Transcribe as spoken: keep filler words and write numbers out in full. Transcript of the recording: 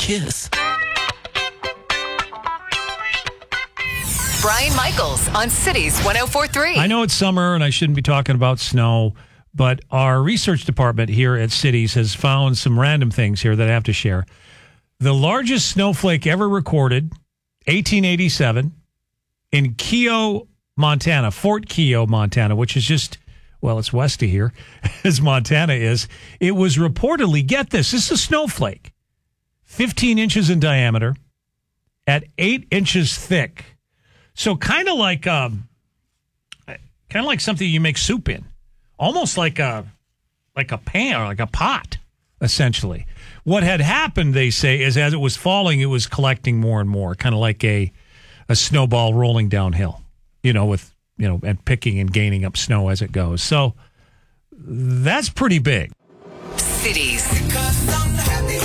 kiss. Brian Michaels on Cities one oh four point three. I know it's summer and I shouldn't be talking about snow, but our research department here at Cities has found some random things here that I have to share. The largest snowflake ever recorded, eighteen eighty-seven, in Keogh, Montana, Fort Keogh, Montana, which is just, well, it's west of here, as Montana is. It was reportedly, get this, this is a snowflake, fifteen inches in diameter, at eight inches thick. So kind of like um, kind of like something you make soup in, almost like a like a pan or like a pot, essentially. What had happened, they say, is as it was falling, it was collecting more and more, kind of like a a snowball rolling downhill, you know, with you know and picking and gaining up snow as it goes. So that's pretty big. Cities.